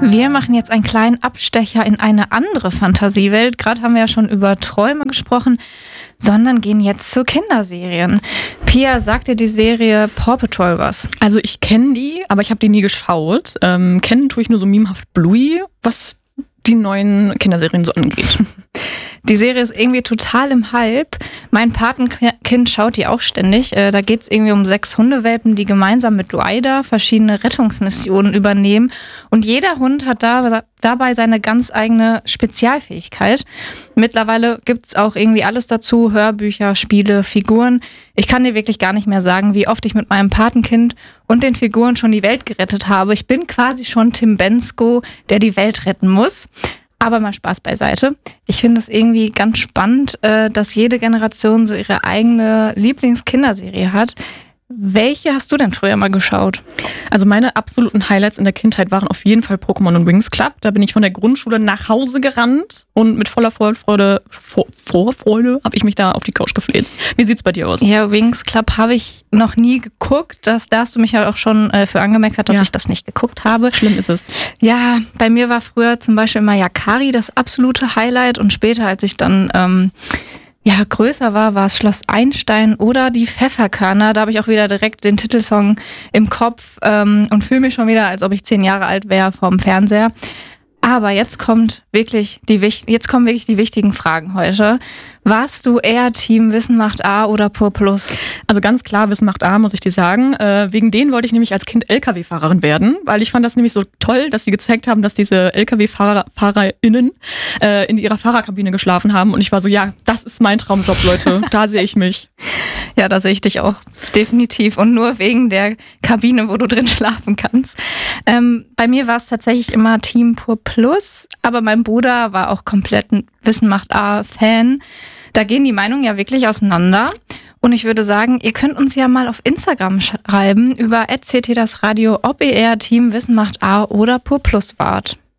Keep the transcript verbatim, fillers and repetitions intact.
Wir machen jetzt einen kleinen Abstecher in eine andere Fantasiewelt. Gerade haben wir ja schon über Träume gesprochen, sondern gehen jetzt zu Kinderserien. Pia, sagt dir die Serie Paw Patrol was? Also ich kenne die, aber ich habe die nie geschaut. Ähm, kennen tue ich nur so memehaft Bluey, was die neuen Kinderserien so angeht. Die Serie ist irgendwie total im Hype. Mein Patenkind schaut die auch ständig. Äh, da geht es irgendwie um sechs Hundewelpen, die gemeinsam mit Ryder verschiedene Rettungsmissionen übernehmen. Und jeder Hund hat da, dabei seine ganz eigene Spezialfähigkeit. Mittlerweile gibt es auch irgendwie alles dazu. Hörbücher, Spiele, Figuren. Ich kann dir wirklich gar nicht mehr sagen, wie oft ich mit meinem Patenkind und den Figuren schon die Welt gerettet habe. Ich bin quasi schon Tim Bensko, der die Welt retten muss. Aber mal Spaß beiseite. Ich finde es irgendwie ganz spannend, dass jede Generation so ihre eigene Lieblingskinderserie hat. Welche hast du denn früher mal geschaut? Also meine absoluten Highlights in der Kindheit waren auf jeden Fall Pokémon und Winx Club. Da bin ich von der Grundschule nach Hause gerannt und mit voller Vorfreude, Vor- Vorfreude habe ich mich da auf die Couch gefläzt. Wie sieht's bei dir aus? Ja, Winx Club habe ich noch nie geguckt. Das, da hast du mich ja auch schon äh, für angemeckert, dass ja. ich das nicht geguckt habe. Schlimm ist es. Ja, bei mir war früher zum Beispiel immer Yakari das absolute Highlight und später, als ich dann ähm, ja, größer war, war es Schloss Einstein oder die Pfefferkörner. Da habe ich auch wieder direkt den Titelsong im Kopf ähm, und fühle mich schon wieder, als ob ich zehn Jahre alt wäre vorm Fernseher. Aber jetzt kommt wirklich die jetzt kommen wirklich die wichtigen Fragen heute. Warst du eher Team Wissen macht A oder Pur Plus? Also ganz klar, Wissen macht A, muss ich dir sagen. Äh, wegen denen wollte ich nämlich als Kind L K W-Fahrerin werden, weil ich fand das nämlich so toll, dass sie gezeigt haben, dass diese L K W-FahrerInnen äh, in ihrer Fahrerkabine geschlafen haben. Und ich war so, ja, das ist mein Traumjob, Leute. Da sehe ich mich. Ja, da sehe ich dich auch definitiv. Und nur wegen der Kabine, wo du drin schlafen kannst. Ähm, bei mir war es tatsächlich immer Team Pur Plus, aber mein Bruder war auch komplett ein Wissen macht A-Fan. Da gehen die Meinungen ja wirklich auseinander. Und ich würde sagen, ihr könnt uns ja mal auf Instagram schreiben über at c t das Radio, ob ihr eher Team Wissen macht A oder Pur Plus wart.